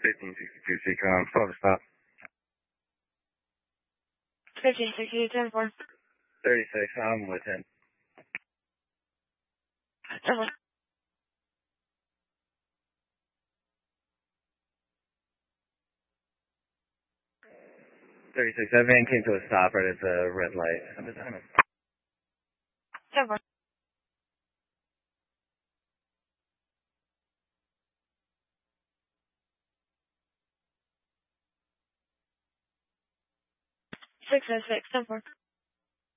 1562 Seacom, slow to stop. 1562, 10-4. 36, I'm with him. 10-4. 36, that van came to a stop right at the red light. I'm just trying to... 10-4. 606, 10-4.